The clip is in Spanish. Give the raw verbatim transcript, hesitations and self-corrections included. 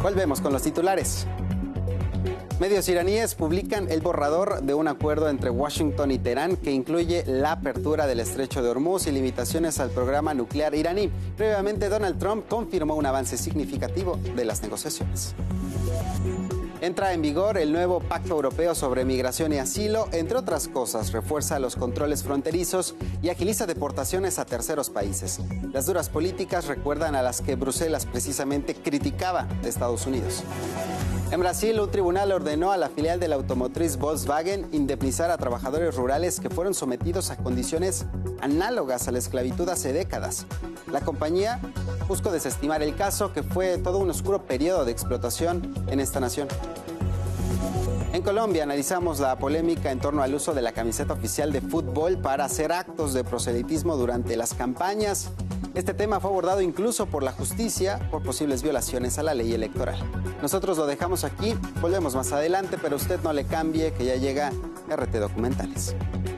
Volvemos con los titulares. Medios iraníes publican el borrador de un acuerdo entre Washington y Teherán que incluye la apertura del estrecho de Hormuz y limitaciones al programa nuclear iraní. Previamente, Donald Trump confirmó un avance significativo de las negociaciones. Entra en vigor el nuevo Pacto Europeo sobre Migración y Asilo. Entre otras cosas, refuerza los controles fronterizos y agiliza deportaciones a terceros países. Las duras políticas recuerdan a las que Bruselas precisamente criticaba de Estados Unidos. En Brasil, un tribunal ordenó a la filial de la automotriz Volkswagen indemnizar a trabajadores rurales que fueron sometidos a condiciones análogas a la esclavitud hace décadas. La compañía buscó desestimar el caso, que fue todo un oscuro periodo de explotación en esta nación. En Colombia analizamos la polémica en torno al uso de la camiseta oficial de fútbol para hacer actos de proselitismo durante las campañas. Este tema fue abordado incluso por la justicia por posibles violaciones a la ley electoral. Nosotros lo dejamos aquí, volvemos más adelante, pero usted no le cambie, que ya llega R T Documentales.